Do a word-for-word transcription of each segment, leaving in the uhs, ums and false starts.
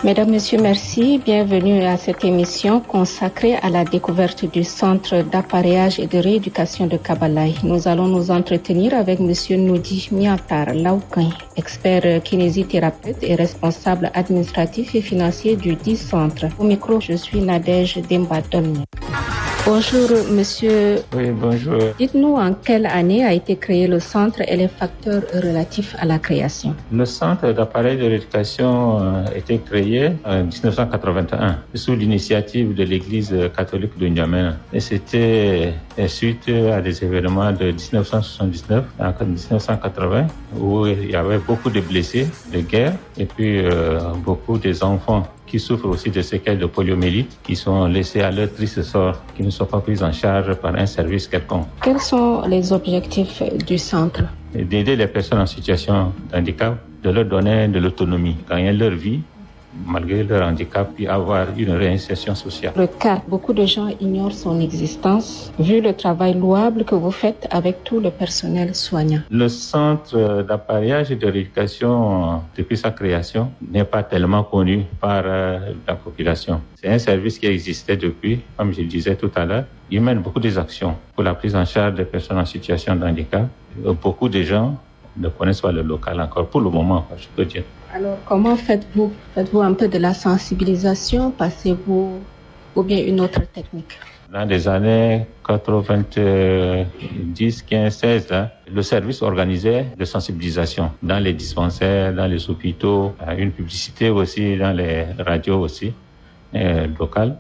Mesdames, Messieurs, merci. Bienvenue à cette émission consacrée à la découverte du Centre d'appareillage et de rééducation de Kabalaï. Nous allons nous entretenir avec Monsieur Noudi Miatar Laoukin, expert kinésithérapeute et responsable administratif et financier du dit centre. Au micro, je suis Nadège Dembadon. Bonjour, monsieur. Oui, bonjour. Dites-nous en quelle année a été créé le centre et les facteurs relatifs à la création. Le centre d'appareil de rééducation a été créé en dix-neuf cent quatre-vingt-un sous l'initiative de l'église catholique de N'Djamena. Et c'était suite à des événements de dix-neuf cent soixante-dix-neuf à dix-neuf cent quatre-vingts où il y avait beaucoup de blessés de guerre et puis euh, beaucoup des enfants qui souffrent aussi de séquelles de poliomyélite, qui sont laissés à leur triste sort, qui ne sont pas pris en charge par un service quelconque. Quels sont les objectifs du centre? D'aider les personnes en situation de handicap, de leur donner de l'autonomie, gagner leur vie, malgré leur handicap, puis avoir une réinsertion sociale. Le cas, beaucoup de gens ignorent son existence, vu le travail louable que vous faites avec tout le personnel soignant. Le centre d'appareillage et de rééducation, depuis sa création, n'est pas tellement connu par la population. C'est un service qui existait depuis, comme je le disais tout à l'heure. Il mène beaucoup des actions pour la prise en charge des personnes en situation de handicap. Beaucoup de gens ne connaissent pas le local encore, pour le moment, je peux dire. Alors, comment faites-vous? Faites-vous un peu de la sensibilisation? Passez-vous ou bien une autre technique? Dans les années quatre-vingt-dix, quinze, seize, hein, le service organisait de sensibilisation dans les dispensaires, dans les hôpitaux, une publicité aussi dans les radios aussi, euh, locales.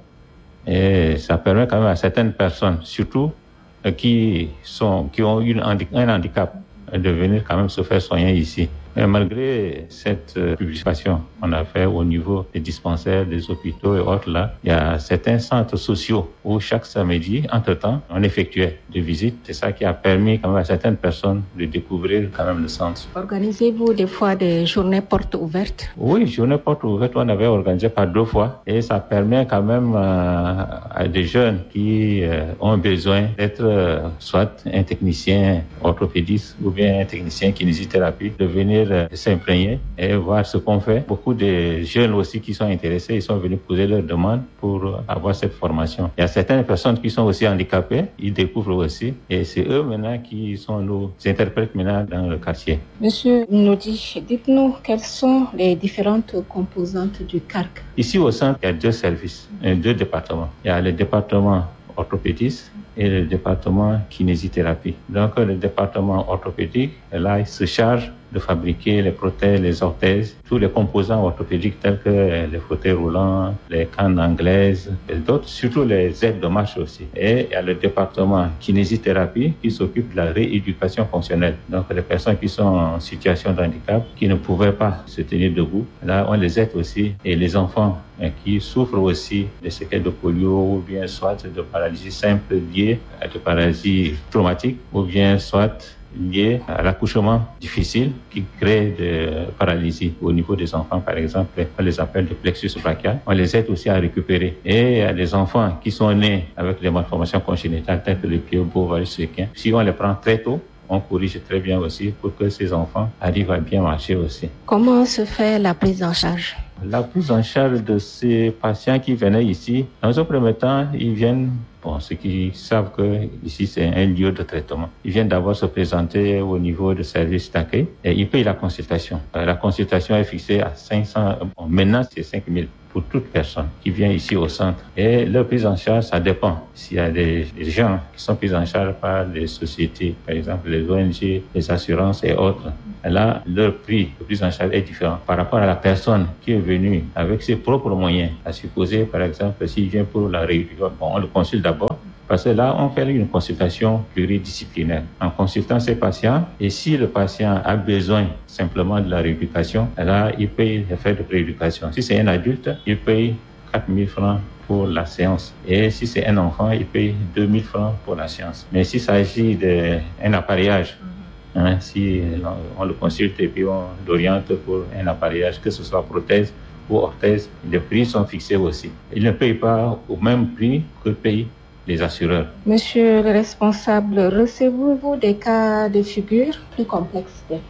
Et ça permet quand même à certaines personnes, surtout euh, qui sont, qui ont une handi- un handicap, de venir quand même se faire soigner ici. Mais malgré cette euh, publication qu'on a fait au niveau des dispensaires, des hôpitaux et autres là, il y a certains centres sociaux où chaque samedi, entre-temps, on effectuait des visites. C'est ça qui a permis quand même à certaines personnes de découvrir quand même le centre. Organisez-vous des fois des journées portes ouvertes? Oui, journée portes ouvertes, on avait organisé par deux fois et ça permet quand même euh, à des jeunes qui euh, ont besoin d'être euh, soit un technicien orthopédiste ou bien un technicien kinésithérapie de venir euh, s'imprégner et voir ce qu'on fait. Beaucoup de jeunes aussi qui sont intéressés, ils sont venus poser leurs demandes pour avoir cette formation. Il y a certaines personnes qui sont aussi handicapées, ils découvrent aussi et c'est eux maintenant qui sont nos interprètes maintenant dans le quartier. Monsieur Noudi, dites-nous quelles sont les différentes composantes du C A R C. Ici au centre, il y a deux services, deux départements. Il y a le département orthopédiste et le département kinésithérapie. Donc le département orthopédique, là, il se charge de fabriquer les prothèses, les orthèses, tous les composants orthopédiques tels que les fauteuils roulants, les cannes anglaises et d'autres, surtout les aides de marche aussi. Et il y a le département kinésithérapie qui s'occupe de la rééducation fonctionnelle. Donc les personnes qui sont en situation de handicap, qui ne pouvaient pas se tenir debout, là on les aide aussi. Et les enfants hein, qui souffrent aussi de séquelles de polio ou bien soit de paralysie simple liée à des paralysίες traumatiques ou bien soit liées à l'accouchement difficile qui crée de paralysie au niveau des enfants, par exemple, on les appelle le plexus brachial. On les aide aussi à récupérer. Et il y a des enfants qui sont nés avec des malformations congénitales telles que le pyobovarus-séquin. Si on les prend très tôt, on corrige très bien aussi pour que ces enfants arrivent à bien marcher aussi. Comment se fait la prise en charge? La prise en charge de ces patients qui venaient ici, dans un premier temps, ils viennent, bon, ceux qui savent que ici c'est un lieu de traitement, ils viennent d'abord se présenter au niveau du service d'accueil et ils payent la consultation. La consultation est fixée à cinq cents, bon, maintenant c'est cinq mille pour toute personne qui vient ici au centre. Et leur prise en charge, ça dépend. S'il y a des, des gens qui sont pris en charge par des sociétés, par exemple les O N G, les assurances et autres, là, leur prix de prise en charge est différent par rapport à la personne qui est venue avec ses propres moyens. À supposer, par exemple, s'il vient pour la rééducation, bon, on le consulte d'abord. Parce que là, on fait une consultation pluridisciplinaire en consultant ces patients. Et si le patient a besoin simplement de la rééducation, là, il paye les frais de rééducation. Si c'est un adulte, il paye quatre mille francs pour la séance. Et si c'est un enfant, il paye deux mille francs pour la séance. Mais s'il s'agit d'un appareillage, hein, si on le consulte et puis on l'oriente pour un appareillage, que ce soit prothèse ou orthèse, les prix sont fixés aussi. Il ne paye pas au même prix que payent les assureurs. Monsieur le responsable, recevez-vous des cas de figure plus complexes des fois?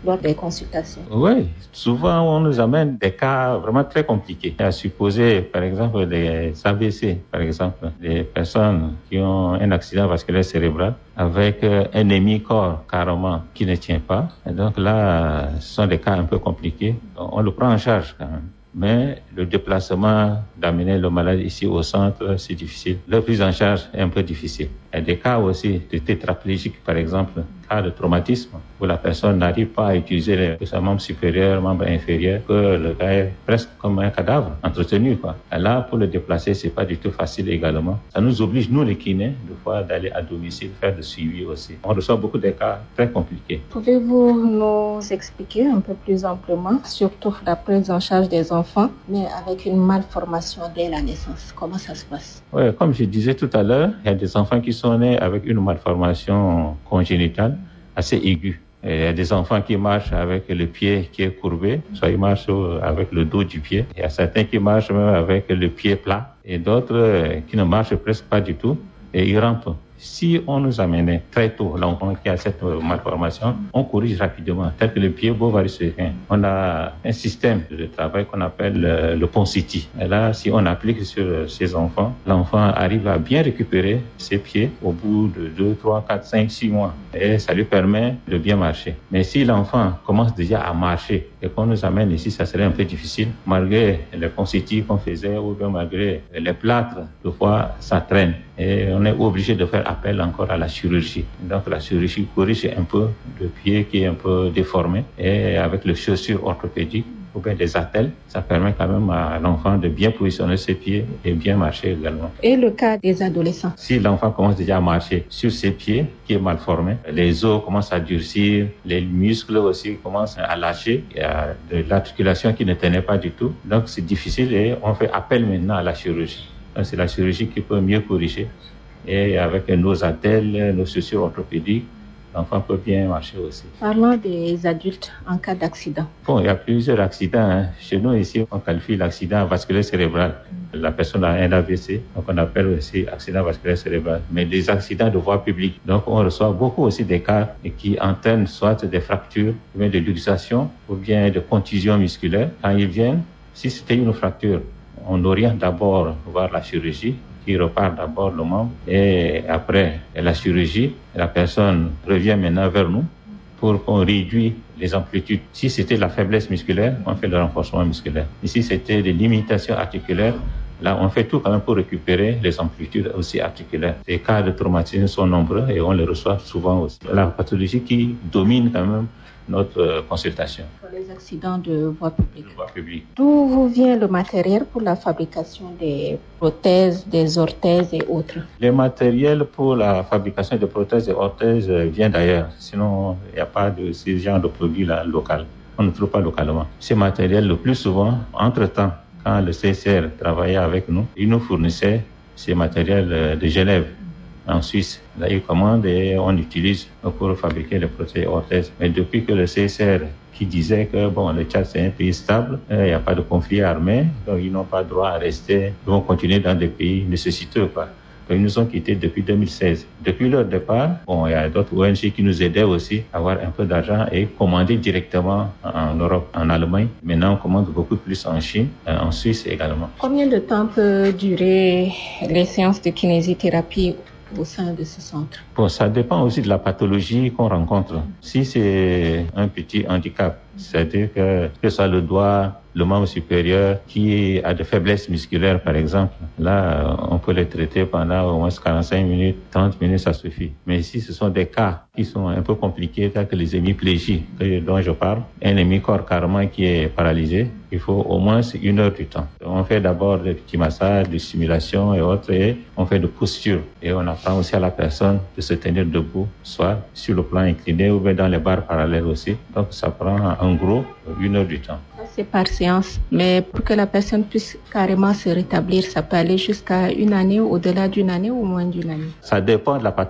lors des consultations? Oui, souvent on nous amène des cas vraiment très compliqués. À supposer, par exemple, des A V C, par exemple, des personnes qui ont un accident vasculaire cérébral avec un hémicorps carrément qui ne tient pas. Et donc là, ce sont des cas un peu compliqués. On le prend en charge quand même. Mais le déplacement, d'amener le malade ici au centre, c'est difficile. La prise en charge est un peu difficile. Il y a des cas aussi de tétraplégique, par exemple, cas de traumatisme, où la personne n'arrive pas à utiliser le, son membre supérieur, membre inférieur, que le gars est presque comme un cadavre, entretenu, quoi. Et là, pour le déplacer, c'est pas du tout facile également. Ça nous oblige, nous les kinés, de fois d'aller à domicile, faire le suivi aussi. On reçoit beaucoup de cas très compliqués. Pouvez-vous nous expliquer un peu plus amplement, surtout la prise en charge des enfants, enfants, mais avec une malformation dès la naissance? Comment ça se passe? Oui, comme je disais tout à l'heure, il y a des enfants qui sont nés avec une malformation congénitale assez aiguë. Et il y a des enfants qui marchent avec le pied qui est courbé, soit ils marchent avec le dos du pied. Il y a certains qui marchent même avec le pied plat et d'autres qui ne marchent presque pas du tout et ils rampent. Si on nous amenait très tôt l'enfant qui a cette malformation, on corrige rapidement, tel que le pied bovaricien. On a un système de travail qu'on appelle le, le Ponseti. Et là, si on applique sur ces enfants, l'enfant arrive à bien récupérer ses pieds au bout de deux, trois, quatre, cinq, six mois. Et ça lui permet de bien marcher. Mais si l'enfant commence déjà à marcher et qu'on nous amène ici, ça serait un peu difficile. Malgré les Ponseti qu'on faisait ou bien malgré les plâtres, des fois, ça traîne. Et on est obligé de faire appel encore à la chirurgie. Donc la chirurgie corrige un peu le pied qui est un peu déformé et avec les chaussures orthopédiques ou bien des attelles, ça permet quand même à l'enfant de bien positionner ses pieds et bien marcher également. Et le cas des adolescents? Si l'enfant commence déjà à marcher sur ses pieds, qui est mal formé, les os commencent à durcir, les muscles aussi commencent à lâcher, il y a de l'articulation qui ne tenait pas du tout, donc c'est difficile et on fait appel maintenant à la chirurgie. Donc c'est la chirurgie qui peut mieux corriger. Et avec nos attelles, nos chaussures orthopédiques, l'enfant peut bien marcher aussi. Parlons des adultes en cas d'accident. Bon, il y a plusieurs accidents. Hein. Chez nous, ici, on qualifie l'accident vasculaire cérébral. La personne a un A V C, donc on appelle aussi accident vasculaire cérébral. Mais des accidents de voie publique. Donc on reçoit beaucoup aussi des cas qui entraînent soit des fractures, ou bien de luxation, ou bien de contusions musculaires. Quand ils viennent, si c'était une fracture, on oriente d'abord vers la chirurgie, qui repart d'abord le membre et après la chirurgie, la personne revient maintenant vers nous pour qu'on réduise les amplitudes. Si c'était la faiblesse musculaire, on fait le renforcement musculaire. Ici, c'était des limitations articulaires. Là, on fait tout quand même pour récupérer les amplitudes aussi articulaires. Les cas de traumatisme sont nombreux et on les reçoit souvent aussi. La pathologie qui domine quand même notre consultation. Pour les accidents de voie publique. De voie publique. D'où vous vient le matériel pour la fabrication des prothèses, des orthèses et autres? Les matériels pour la fabrication de prothèses et orthèses viennent d'ailleurs. Sinon, il n'y a pas de ce genre de produits là local. On ne trouve pas localement. Ces matériels, le plus souvent, entre-temps, quand le C C R travaillait avec nous, il nous fournissait ces matériels de Genève, en Suisse. Là, ils commandent et on utilise pour fabriquer les prothèses et orthèses. Mais depuis que le C C R, qui disait que bon, le Tchad c'est un pays stable, il n'y a pas de conflit armé, donc ils n'ont pas droit à rester, ils vont continuer dans des pays nécessiteux, quoi. Donc, ils nous ont quittés depuis deux mille seize. Depuis leur départ, bon, il y a d'autres O N G qui nous aidaient aussi à avoir un peu d'argent et commander directement en Europe, en Allemagne. Maintenant, on commande beaucoup plus en Chine, en Suisse également. Combien de temps peut durer les séances de kinésithérapie au sein de ce centre? Bon, ça dépend aussi de la pathologie qu'on rencontre. Si c'est un petit handicap, c'est-à-dire que, que ce soit le doigt, le membre supérieur qui a de faiblesses musculaires, par exemple, là, on peut les traiter pendant au moins quarante-cinq minutes, trente minutes, ça suffit. Mais si ce sont des cas qui sont un peu compliqués, tels que les hémiplégies dont je parle, un hémicorps carrément qui est paralysé, il faut au moins une heure du temps. On fait d'abord des petits massages, des stimulations et autres, et on fait de postures. Et on apprend aussi à la personne de se tenir debout, soit sur le plan incliné ou bien dans les barres parallèles aussi. Donc ça prend en gros une heure du temps. C'est par séance, mais pour que la personne puisse carrément se rétablir, ça peut aller jusqu'à une année, au-delà d'une année ou moins d'une année. Ça dépend de la pathologie.